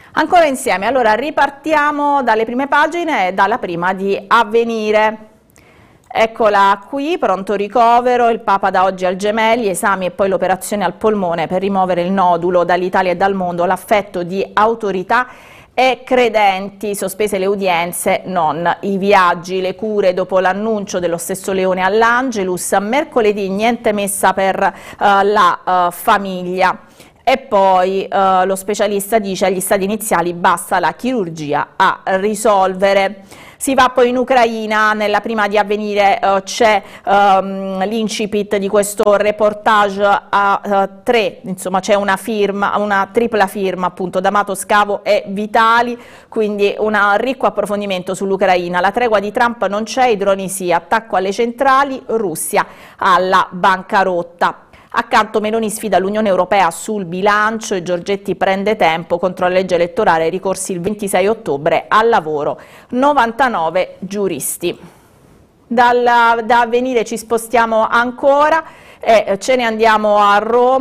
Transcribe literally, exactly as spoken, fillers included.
Ancora insieme, allora ripartiamo dalle prime pagine e dalla prima di Avvenire. Eccola qui, pronto ricovero, il Papa da oggi al Gemelli, esami e poi l'operazione al polmone per rimuovere il nodulo dall'Italia e dal mondo, l'affetto di autorità e credenti, sospese le udienze, non i viaggi, le cure dopo l'annuncio dello stesso Leone all'Angelus, mercoledì niente messa per uh, la uh, famiglia. E poi uh, lo specialista dice agli stadi iniziali basta la chirurgia a risolvere. Si va poi in Ucraina, nella prima di Avvenire uh, c'è um, l'incipit di questo reportage a uh, tre, insomma c'è una firma, una tripla firma appunto D'Amato, Scavo e Vitali, quindi un ricco approfondimento sull'Ucraina. La tregua di Trump non c'è, i droni sì, attacco alle centrali, Russia alla bancarotta. Accanto Meloni sfida l'Unione Europea sul bilancio e Giorgetti prende tempo contro la legge elettorale, ricorsi il ventisei ottobre al lavoro, novantanove giuristi. Dal, da Avvenire ci spostiamo ancora e ce ne andiamo a Roma.